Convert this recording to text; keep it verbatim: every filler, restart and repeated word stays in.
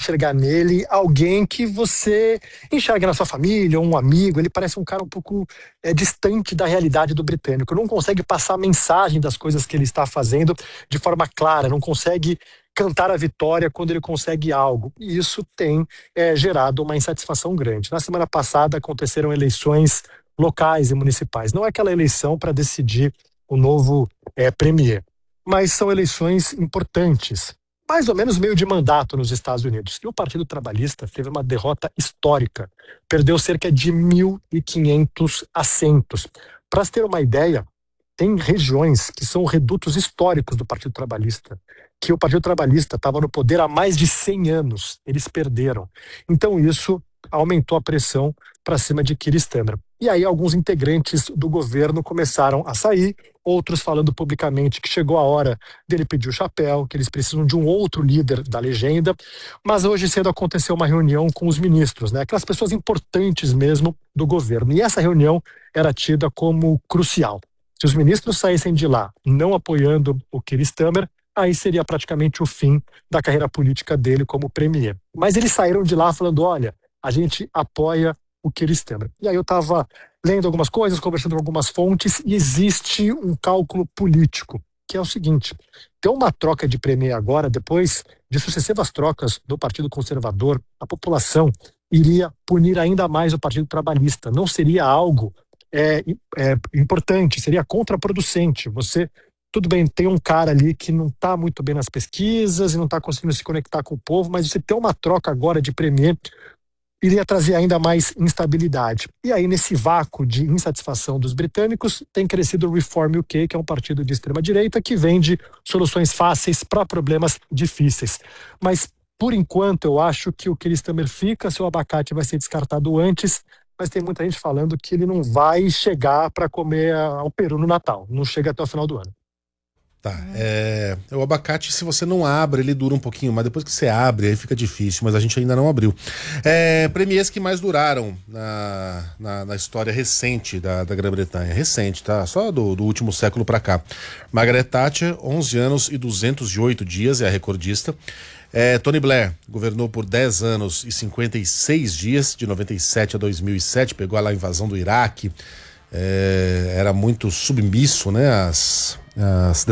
enxergar nele alguém que você enxerga na sua família, um amigo. Ele parece um cara um pouco é, distante da realidade do britânico, não consegue passar a mensagem das coisas que ele está fazendo de forma clara, não consegue cantar a vitória quando ele consegue algo. E isso tem é, gerado uma insatisfação grande. Na semana passada aconteceram eleições locais e municipais. Não é aquela eleição para decidir o novo é, premier, mas são eleições importantes, mais ou menos meio de mandato nos Estados Unidos. E o Partido Trabalhista teve uma derrota histórica, perdeu cerca de mil e quinhentos assentos. Para se ter uma ideia, tem regiões que são redutos históricos do Partido Trabalhista, que o Partido Trabalhista estava no poder há mais de cem anos, eles perderam. Então isso aumentou a pressão para cima de Keir Starmer. E aí alguns integrantes do governo começaram a sair, outros falando publicamente que chegou a hora dele pedir o chapéu, que eles precisam de um outro líder da legenda. Mas hoje cedo aconteceu uma reunião com os ministros, né? Aquelas pessoas importantes mesmo do governo. E essa reunião era tida como crucial. Se os ministros saíssem de lá não apoiando o Keir Starmer, aí seria praticamente o fim da carreira política dele como premier. Mas eles saíram de lá falando, olha, a gente apoia o Keir Starmer. E aí eu estava lendo algumas coisas, conversando com algumas fontes, e existe um cálculo político, que é o seguinte: ter uma troca de premier agora, depois de sucessivas trocas do Partido Conservador, a população iria punir ainda mais o Partido Trabalhista. Não seria algo é, é, importante, seria contraproducente. Você, tudo bem, tem um cara ali que não está muito bem nas pesquisas e não está conseguindo se conectar com o povo, mas você ter uma troca agora de premier iria trazer ainda mais instabilidade. E aí, nesse vácuo de insatisfação dos britânicos, tem crescido o Reform U K, que é um partido de extrema-direita que vende soluções fáceis para problemas difíceis. Mas, por enquanto, eu acho que o Keir Starmer fica, seu abacate vai ser descartado antes, mas tem muita gente falando que ele não vai chegar para comer o peru no Natal, não chega até o final do ano. Tá, é, o abacate, se você não abre, ele dura um pouquinho, mas depois que você abre, aí fica difícil, mas a gente ainda não abriu. É, premiers que mais duraram na, na, na história recente da, da Grã-Bretanha, recente, tá? Só do, do último século pra cá. Margaret Thatcher, onze anos e duzentos e oito dias, é a recordista. É, Tony Blair governou por dez anos e cinquenta e seis dias, de noventa e sete a dois mil e sete, pegou lá a invasão do Iraque, é, era muito submisso, né, as, as